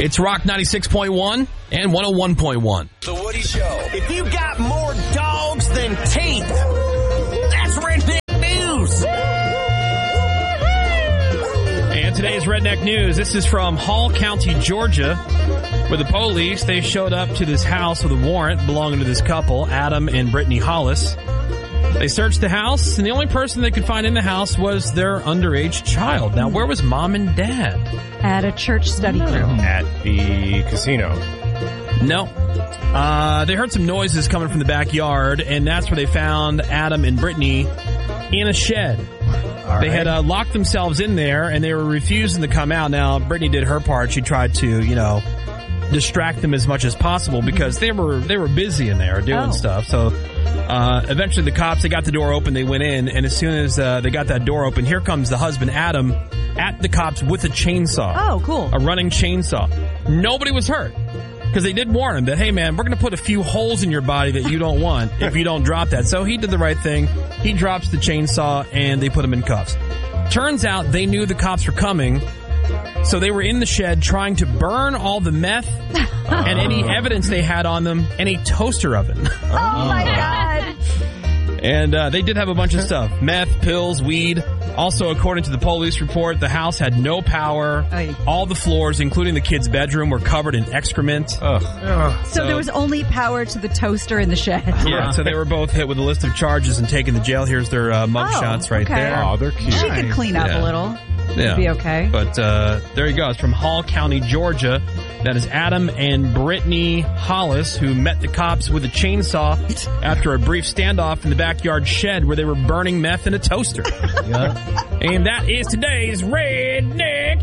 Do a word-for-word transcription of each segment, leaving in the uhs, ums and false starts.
It's Rock ninety-six point one and one oh one point one. The Woody Show. If you got more dogs than teeth, that's Redneck News. And today's Redneck News, this is from Hall County, Georgia, where the police, they showed up to this house with a warrant belonging to this couple, Adam and Brittany Hollis. They searched the house, and the only person they could find in the house was their underage child. Now, where was mom and dad? At a church study group. At the casino. No. Uh, they heard some noises coming from the backyard, and that's where they found Adam and Brittany in a shed. All they right. had uh, locked themselves in there, and they were refusing to come out. Now, Brittany did her part. She tried to, you know, distract them as much as possible because they were they were busy in there doing Oh. stuff. So uh, eventually the cops, they got the door open, they went in, and as soon as uh, they got that door open, here comes the husband, Adam, at the cops with a chainsaw. Oh, cool. A running chainsaw. Nobody was hurt because they did warn him that, hey, man, we're going to put a few holes in your body that you don't want if you don't drop that. So he did the right thing. He drops the chainsaw, and they put him in cuffs. Turns out they knew the cops were coming, so they were in the shed trying to burn all the meth and any evidence they had on them and a toaster oven. Oh, my God. And uh, they did have a bunch of stuff. Meth, pills, weed. Also, according to the police report, the house had no power. Aye. All the floors, including the kids' bedroom, were covered in excrement. Ugh. So, So- there was only power to the toaster in the shed. Yeah, so they were both hit with a list of charges and taken to jail. Here's their uh, mug Oh, shots right okay. there. Oh, they're cute. She could clean up Yeah. a little. Yeah. Be okay. But uh, there you go. It's from Hall County, Georgia. That is Adam and Brittany Hollis, who met the cops with a chainsaw after a brief standoff in the backyard shed where they were burning meth in a toaster. Yeah. And that is today's Redneck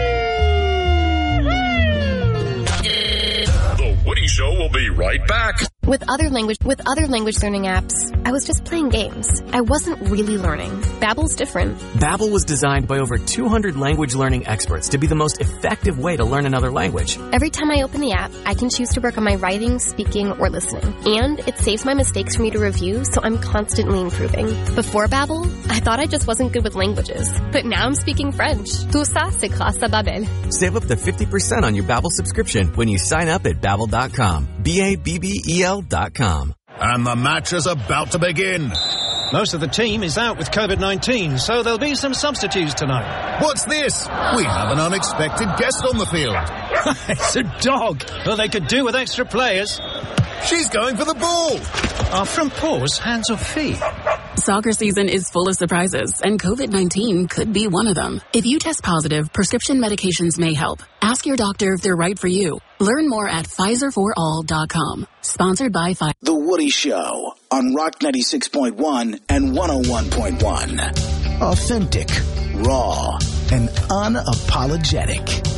News. The Woody Show will be right back. With other language with other language learning apps, I was just playing games. I wasn't really learning. Babbel's different. Babbel was designed by over two hundred language learning experts to be the most effective way to learn another language. Every time I open the app, I can choose to work on my writing, speaking, or listening. And it saves my mistakes for me to review, so I'm constantly improving. Before Babbel, I thought I just wasn't good with languages. But now I'm speaking French. Tout ça, c'est grâce à Babbel. Save up to fifty percent on your Babbel subscription when you sign up at babbel dot com. B A B B E L dot com. And the match is about to begin. Most of the team is out with covid nineteen, so there'll be some substitutes tonight. What's this? We have an unexpected guest on the field. It's a dog. Well, they could do with extra players. She's going for the ball. Are front paws hands or feet? Soccer season is full of surprises, and covid nineteen could be one of them. If you test positive, prescription medications may help. Ask your doctor if they're right for you. Learn more at Pfizer for all dot com. Sponsored by Pfizer. The Woody Show on Rock ninety-six point one and one oh one point one. Authentic, raw, and unapologetic.